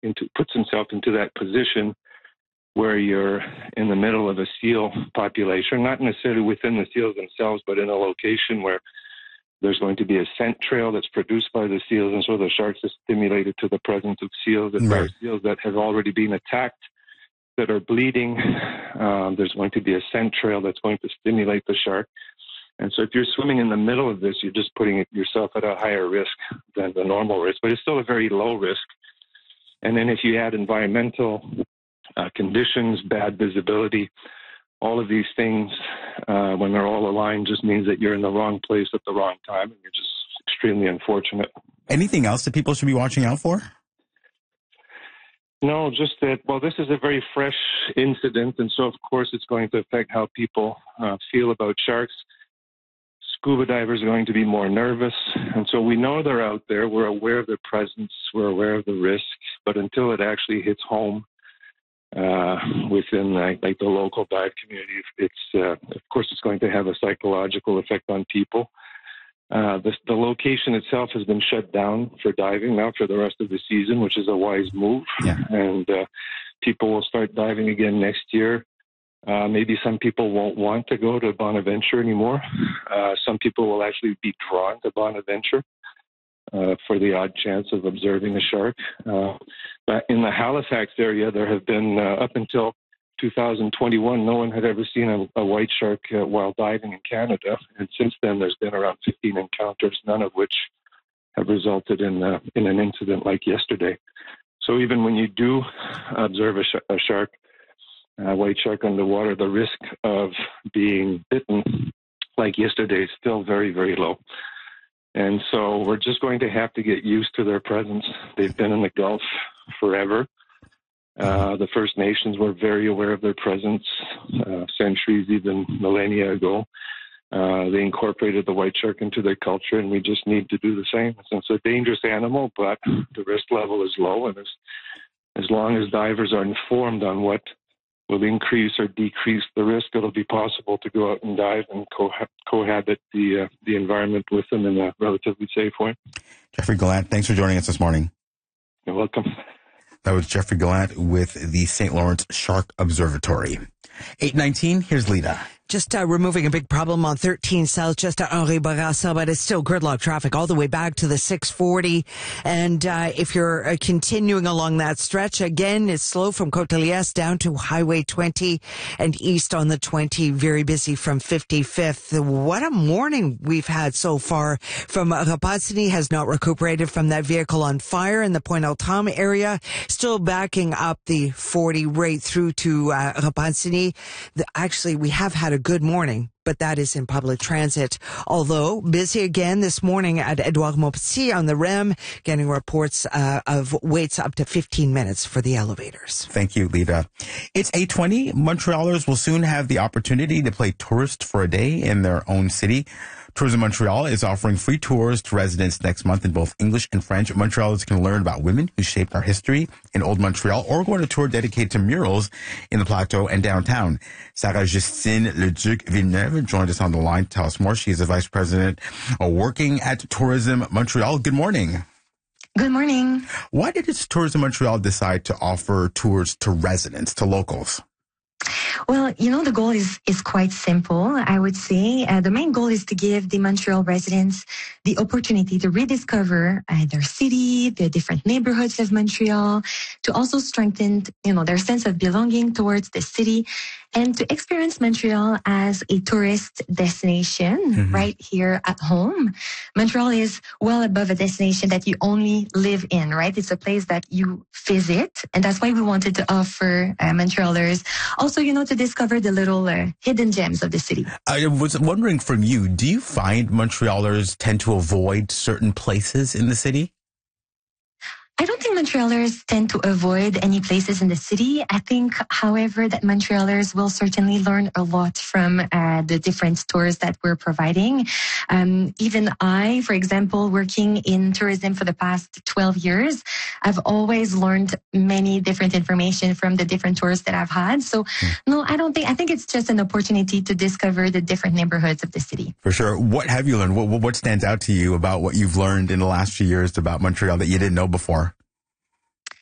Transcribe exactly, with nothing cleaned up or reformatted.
into puts himself into that position where you're in the middle of a seal population, not necessarily within the seals themselves, but in a location where there's going to be a scent trail that's produced by the seals, and so the sharks are stimulated to the presence of seals. And there are seals that have already been attacked that are bleeding. Um, there's going to be a scent trail that's going to stimulate the shark. And so if you're swimming in the middle of this, you're just putting yourself at a higher risk than the normal risk, but it's still a very low risk. And then if you add environmental uh, conditions, bad visibility, all of these things, uh, when they're all aligned, just means that you're in the wrong place at the wrong time, and you're just extremely unfortunate. Anything else that people should be watching out for? No, just that, well, this is a very fresh incident, and so, of course, it's going to affect how people uh, feel about sharks. Scuba divers are going to be more nervous, and so we know they're out there. We're aware of their presence. We're aware of the risk, but until it actually hits home uh, within like, like the local dive community, it's uh, of course it's going to have a psychological effect on people. Uh, the, the location itself has been shut down for diving now for the rest of the season, which is a wise move. Yeah. And uh, people will start diving again next year. Uh, maybe some people won't want to go to Bonaventure anymore. Uh, some people will actually be drawn to Bonaventure uh, for the odd chance of observing a shark. Uh, but in the Halifax area, there have been, uh, up until two thousand twenty-one, no one had ever seen a, a white shark uh, while diving in Canada. And since then, there's been around fifteen encounters, none of which have resulted in, uh, in an incident like yesterday. So even when you do observe a, sh- a shark, a white shark underwater, the risk of being bitten like yesterday is still very, very low. And so we're just going to have to get used to their presence. They've been in the Gulf forever. Uh, the First Nations were very aware of their presence uh, centuries, even millennia ago. Uh, they incorporated the white shark into their culture, and we just need to do the same. It's a dangerous animal, but the risk level is low, and as, as long as divers are informed on what will increase or decrease the risk, it'll be possible to go out and dive and co- cohabit the uh, the environment with them in a relatively safe way. Jeffrey Gallant, thanks for joining us this morning. You're welcome. That was Jeffrey Gallant with the Saint Lawrence Shark Observatory. eight nineteen, here's Lita. Just uh, removing a big problem on thirteen South, just to Henri Bourassa, but it's still gridlock traffic all the way back to the six forty. And uh, if you're uh, continuing along that stretch, again, it's slow from Côte-de-Liesse down to Highway twenty and east on the twenty. Very busy from fifty-fifth. What a morning we've had so far. From Repentigny has not recuperated from that vehicle on fire in the Pointe-aux-Trembles area. Still backing up the forty right through to uh, Repentigny. The, actually, we have had a good morning, but that is in public transit. Although busy again this morning at Edouard Montpetit on the R E M, getting reports uh, of waits up to fifteen minutes for the elevators. Thank you, Lita. It's eight twenty. Montrealers will soon have the opportunity to play tourist for a day in their own city. Tourism Montreal is offering free tours to residents next month in both English and French. Montrealers can learn about women who shaped our history in Old Montreal or go on a tour dedicated to murals in the Plateau and downtown. Sarah Justine Leduc Villeneuve joined us on the line to tell us more. She is the Vice President uh, working at Tourism Montreal. Good morning. Good morning. Why did Tourism Montreal decide to offer tours to residents, to locals? Well, you know, the goal is, is quite simple, I would say. Uh, the main goal is to give the Montreal residents the opportunity to rediscover uh, their city, the different neighborhoods of Montreal, to also strengthen, you know, their sense of belonging towards the city, and to experience Montreal as a tourist destination mm-hmm. right here at home. Montreal is well above a destination that you only live in, right? It's a place that you visit, and that's why we wanted to offer uh, Montrealers also, you know, to discover the little uh, hidden gems of the city. I was wondering from you, do you find Montrealers tend to avoid certain places in the city? I don't think Montrealers tend to avoid any places in the city. I think, however, that Montrealers will certainly learn a lot from uh, the different tours that we're providing. Um, even I, for example, working in tourism for the past twelve years, I've always learned many different information from the different tours that I've had. So, no, I don't think, I think it's just an opportunity to discover the different neighborhoods of the city. For sure. What have you learned? What, what stands out to you about what you've learned in the last few years about Montreal that you didn't know before?